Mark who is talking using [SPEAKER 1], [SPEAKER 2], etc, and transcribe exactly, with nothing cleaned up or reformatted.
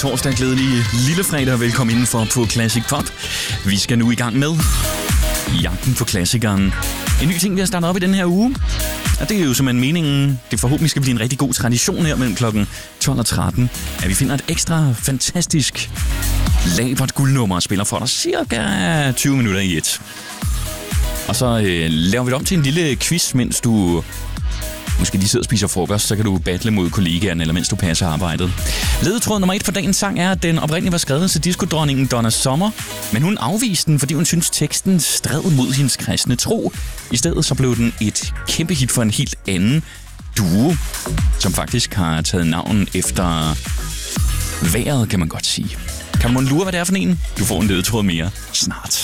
[SPEAKER 1] torsdag, glædelig lille fredag. Velkommen indenfor på Classic Pop. Vi skal nu i gang med jagten på klassikeren. En ny ting, vi har startet op i den her uge. Og det er jo simpelthen meningen, det forhåbentlig skal blive en rigtig god tradition her mellem klokken tolv og tretten, at vi finder et ekstra fantastisk labert guldnummer og spiller for dig cirka tyve minutter i et. Og så øh, laver vi det om til en lille quiz, mens du måske lige sidder og spiser frokost, så kan du battle mod kollegaerne, eller mens du passer arbejdet. Ledetråd nummer et for dagens sang er, at den oprindeligt var skrevet til diskodronningen Donna Summer, men hun afviste den, fordi hun syntes, teksten stred mod hendes kristne tro. I stedet så blev den et kæmpe hit for en helt anden duo, som faktisk har taget navn efter vejret, kan man godt sige. Kan man lure, hvad det er for en? Du får en ledetråd mere snart.